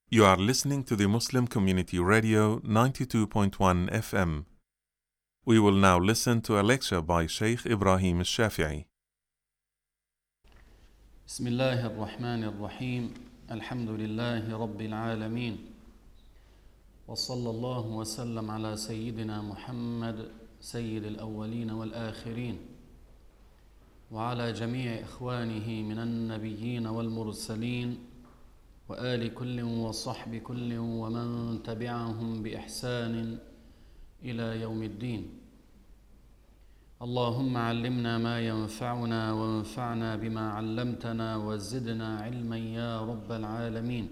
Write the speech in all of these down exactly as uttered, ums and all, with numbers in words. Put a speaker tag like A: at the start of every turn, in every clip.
A: You are listening to the Muslim Community Radio ninety-two point one F M. We will now listen to a lecture by Sheikh Ibrahim al-Shafi'i.
B: بسم الله الرحمن الرحيم الحمد لله رب العالمين وصلى الله وسلم على سيدنا محمد سيد الأولين والآخرين وعلى جميع إخوانه من النبيين والمرسلين وآل كل وصحب كل ومن تبعهم بإحسان إلى يوم الدين. اللهم علمنا ما ينفعنا وانفعنا بما علمتنا وزدنا علما يا رب العالمين.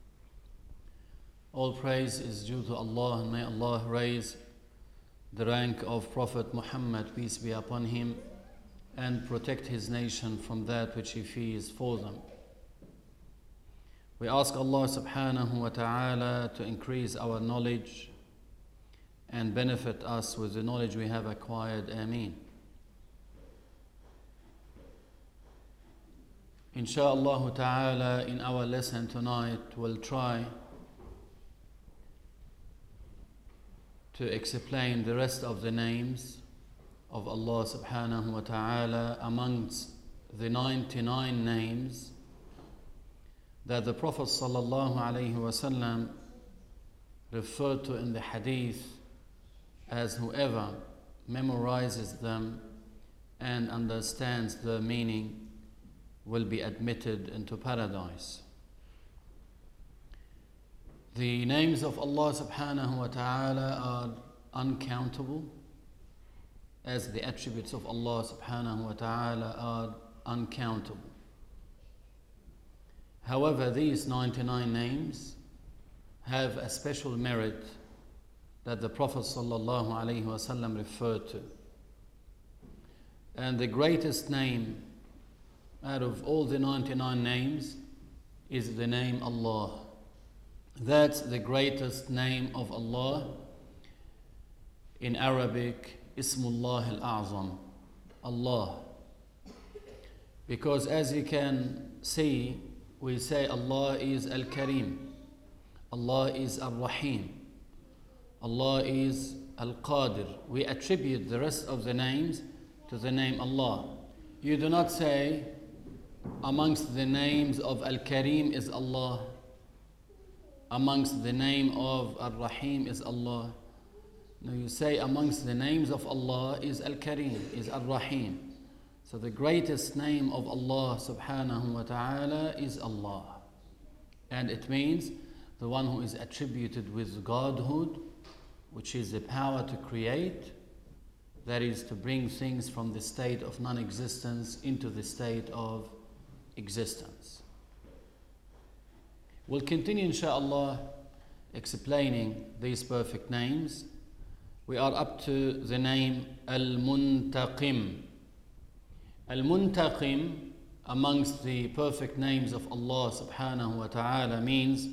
B: All praise is due to Allah, and may Allah raise the rank of Prophet Muhammad, peace be upon him, and protect his nation from that which he fears for them. We ask Allah subhanahu wa ta'ala to increase our knowledge and benefit us with the knowledge we have acquired. Ameen. Insha'Allah ta'ala, in our lesson tonight, we'll try to explain the rest of the names of Allah subhanahu wa ta'ala amongst the ninety-nine names that the Prophet sallallahu alayhi wasallam referred to in the hadith as whoever memorizes them and understands the meaning will be admitted into paradise. The names of Allah subhanahu wa ta'ala are uncountable, as the attributes of Allah subhanahu wa ta'ala are uncountable. However, these ninety-nine names have a special merit that the Prophet sallallahu alaihi wasallam referred to. And the greatest name out of all the ninety-nine names is the name Allah. That's the greatest name of Allah. In Arabic, Ismullah al-A'zam, Allah. Because as you can see, we say Allah is Al-Karim, Allah is Al-Rahim, Allah is Al-Qadir. We attribute the rest of the names to the name Allah. You do not say amongst the names of Al-Karim is Allah, amongst the name of Al-Rahim is Allah. No, you say amongst the names of Allah is Al-Karim, is Al-Rahim. So the greatest name of Allah subhanahu wa ta'ala is Allah. And it means the one who is attributed with Godhood, which is the power to create, that is to bring things from the state of non-existence into the state of existence. We'll continue insha'Allah explaining these perfect names. We are up to the name Al-Muntaqim. Al-Muntaqim, amongst the perfect names of Allah subhanahu wa ta'ala, means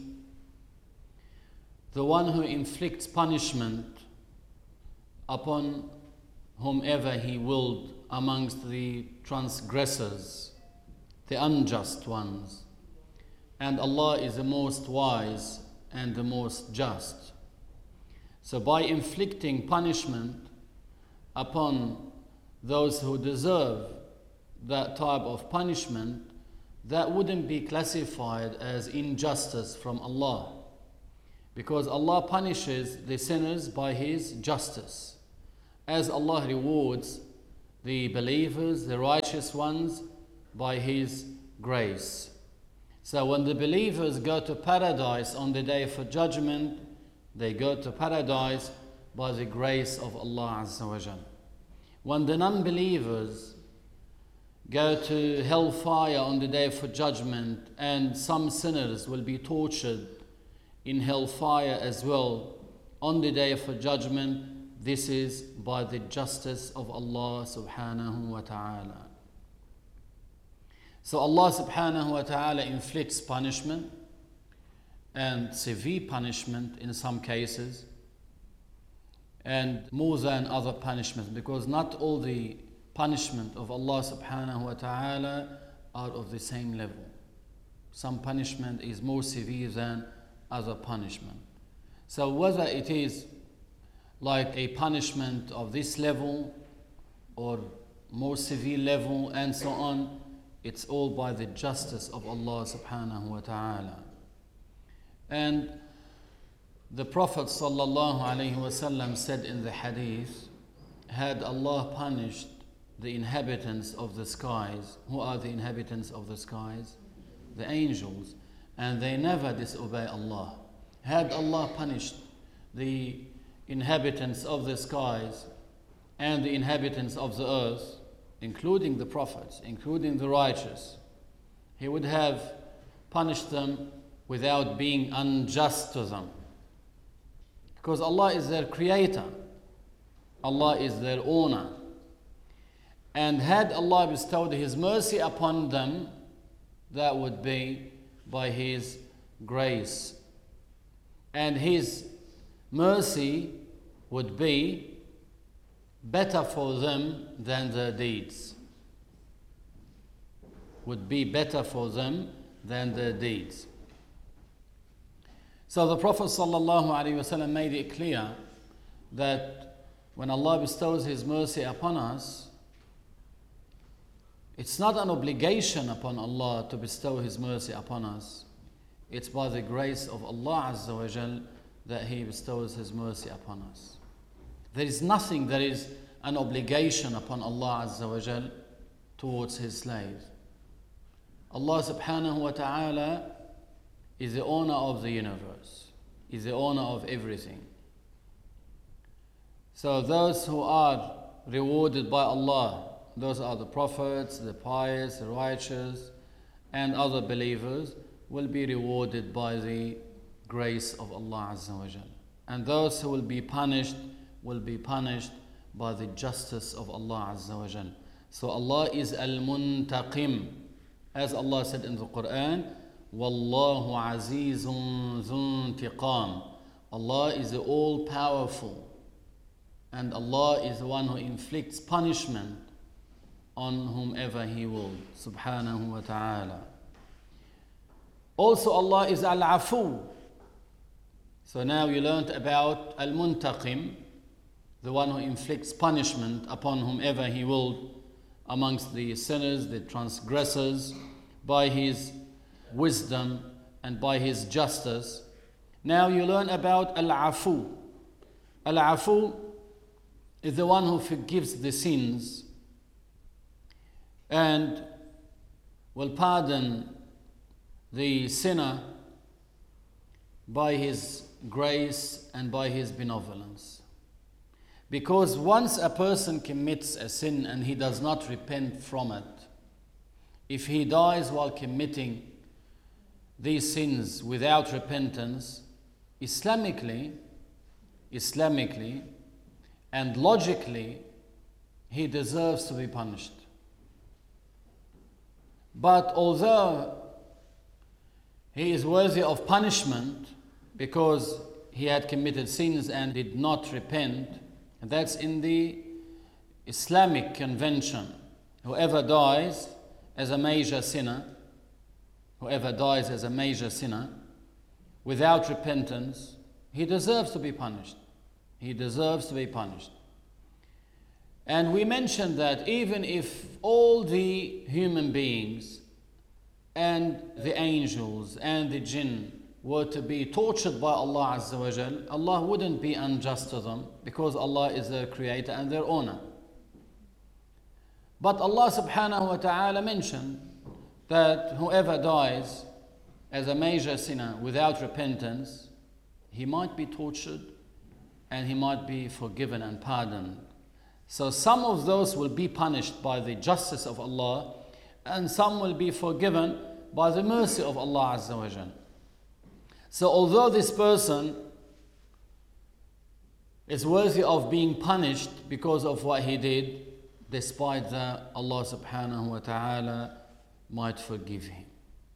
B: the one who inflicts punishment upon whomever he willed amongst the transgressors, the unjust ones. And Allah is the most wise and the most just. So by inflicting punishment upon those who deserve that type of punishment, that wouldn't be classified as injustice from Allah, because Allah punishes the sinners by His justice, as Allah rewards the believers, the righteous ones, by His grace. So when the believers go to paradise on the day for judgment, they go to paradise by the grace of Allah Azza wa Jal. When the non-believers go to hellfire on the day for judgment, and some sinners will be tortured in hellfire as well on the day for judgment, this is by the justice of Allah subhanahu wa ta'ala. So Allah subhanahu wa ta'ala inflicts punishment, and severe punishment in some cases, and more than other punishments, because not all the punishment of Allah subhanahu wa ta'ala are of the same level. Some punishment is more severe than as a punishment. So whether it is like a punishment of this level or more severe level and so on, it's all by the justice of Allah subhanahu wa ta'ala. And the Prophet sallallahu alaihi wasallam said in the hadith, had Allah punished the inhabitants of the skies, who are the inhabitants of the skies? The angels, and they never disobey Allah. Had Allah punished the inhabitants of the skies and the inhabitants of the earth, including the prophets, including the righteous, He would have punished them without being unjust to them. Because Allah is their creator, Allah is their owner. And had Allah bestowed His mercy upon them, that would be by His grace. And His mercy would be better for them than their deeds. Would be better for them than their deeds. So the Prophet ﷺ made it clear that when Allah bestows His mercy upon us, it's not an obligation upon Allah to bestow His mercy upon us. It's by the grace of Allah Azza wa Jal that He bestows His mercy upon us. There is nothing that is an obligation upon Allah Azza wa Jal towards His slaves. Allah subhanahu wa ta'ala is the owner of the universe, is the owner of everything. So those who are rewarded by Allah, those are the prophets, the pious, the righteous, and other believers, will be rewarded by the grace of Allah Azza wa Jal. And those who will be punished will be punished by the justice of Allah Azza wa Jal. So Allah is Al-Muntaqim. As Allah said in the Quran, Wallahu Azizun Zun Tiqam. Allah is the all-powerful, and Allah is the one who inflicts punishment on whomever He will, subhanahu wa ta'ala. Also Allah is Al-Afu. So now you learned about Al-Muntaqim, the one who inflicts punishment upon whomever He will amongst the sinners, the transgressors, by His wisdom and by His justice. Now you learn about Al-Afu. Al-Afu is the one who forgives the sins and will pardon the sinner by His grace and by His benevolence. Because once a person commits a sin and he does not repent from it, if he dies while committing these sins without repentance, Islamically, Islamically and logically, he deserves to be punished. But although he is worthy of punishment because he had committed sins and did not repent, and that's in the Islamic convention. Whoever dies as a major sinner, whoever dies as a major sinner without repentance, he deserves to be punished. He deserves to be punished. And we mentioned that even if all the human beings and the angels and the jinn were to be tortured by Allah Azza wa Jal, Allah wouldn't be unjust to them because Allah is their creator and their owner. But Allah subhanahu wa ta'ala mentioned that whoever dies as a major sinner without repentance, he might be tortured and he might be forgiven and pardoned. So some of those will be punished by the justice of Allah, and some will be forgiven by the mercy of Allah Azza wa Jal. So although this person is worthy of being punished because of what he did, despite that, Allah subhanahu wa ta'ala might forgive him.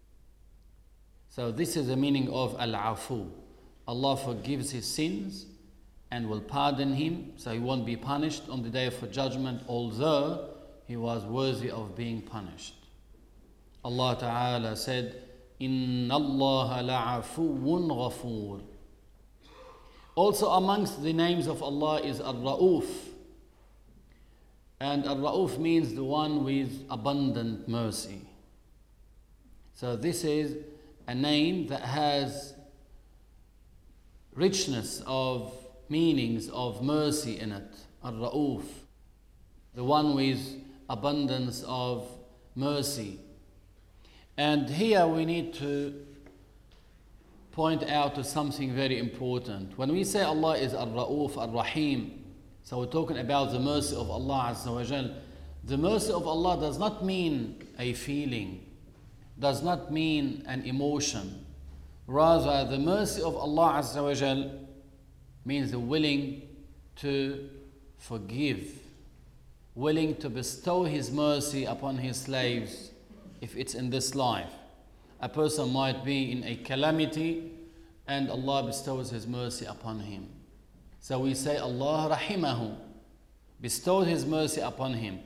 B: So this is the meaning of Al-Afu. Allah forgives his sins and will pardon him, so he won't be punished on the day of judgment, although he was worthy of being punished. Allah Ta'ala said, إِنَّ اللَّهَ لَعَفُوٌّ غَفُورٌ. Also amongst the names of Allah is Ar-Ra'uf. And Ar-Ra'uf means the one with abundant mercy. So this is a name that has richness of meanings of mercy in it. Ar-Ra'uf, the one with abundance of mercy. And here we need to point out to something very important. When we say Allah is Ar-Ra'uf, Ar-Rahim, so we're talking about the mercy of Allah Azza wa Jal. The mercy of Allah does not mean a feeling, does not mean an emotion. Rather, the mercy of Allah Azza wa Jal means the willing to forgive, willing to bestow His mercy upon His slaves if it's in this life. A person might be in a calamity and Allah bestows His mercy upon him. So we say Allah rahimahu, bestowed His mercy upon him.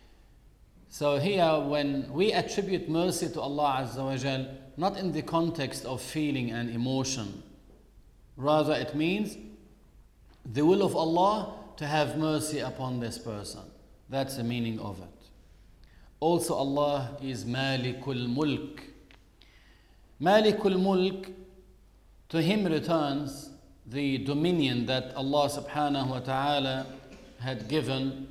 B: So here when we attribute mercy to Allah Azza wa Jal, not in the context of feeling and emotion, rather it means the will of Allah to have mercy upon this person. That's the meaning of it. Also Allah is Malikul Mulk. Malikul Mulk, to Him returns the dominion that Allah subhanahu wa ta'ala had given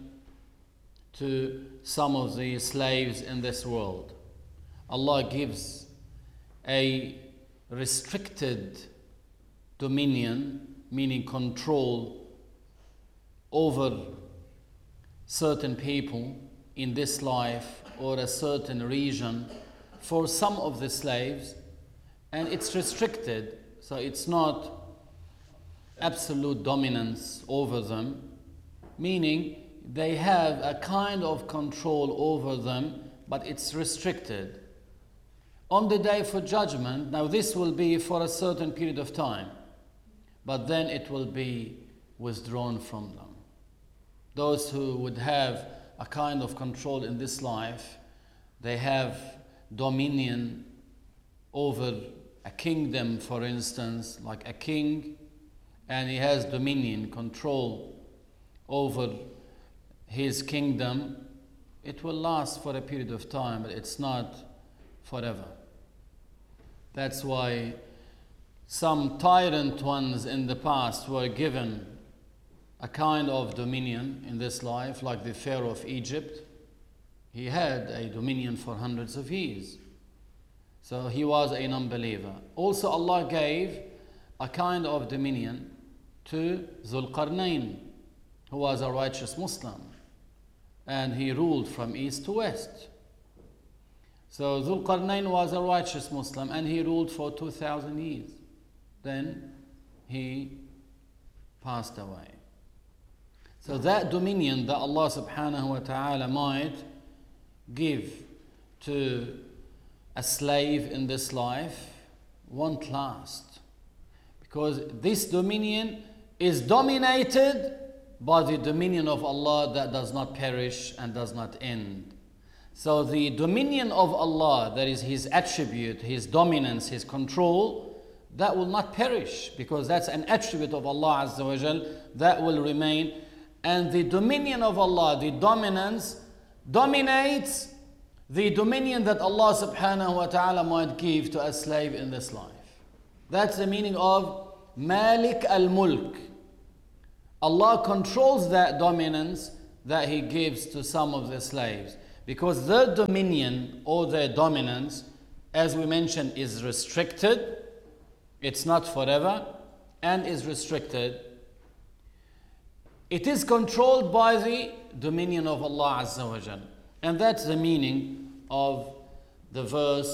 B: to some of the slaves in this world. Allah gives a restricted dominion, meaning control over certain people in this life or a certain region for some of the slaves, and it's restricted, so it's not absolute dominance over them, meaning they have a kind of control over them, but it's restricted. On the day for judgment, now this will be for a certain period of time, but then it will be withdrawn from them. Those who would have a kind of control in this life, they have dominion over a kingdom, for instance, like a king, and he has dominion, control over his kingdom. It will last for a period of time, but it's not forever. That's why some tyrant ones in the past were given a kind of dominion in this life, like the Pharaoh of Egypt. He had a dominion for hundreds of years. So he was a non-believer. Also Allah gave a kind of dominion to Zulqarnain, who was a righteous Muslim, and he ruled from east to west. So Zulqarnain was a righteous Muslim and he ruled for two thousand years. Then he passed away. So that dominion that Allah subhanahu wa ta'ala might give to a slave in this life won't last, because this dominion is dominated by the dominion of Allah that does not perish and does not end. So the dominion of Allah, that is His attribute, His dominance, His control, that will not perish, because that's an attribute of Allah Azza wa Jal that will remain. And the dominion of Allah, the dominance, dominates the dominion that Allah subhanahu wa ta'ala might give to a slave in this life. That's the meaning of Malik al-Mulk. Allah controls that dominance that He gives to some of the slaves, because their dominion or their dominance, as we mentioned, is restricted. It's not forever and is restricted. It is controlled by the dominion of Allah Azza wa Jal. And that's the meaning of the verse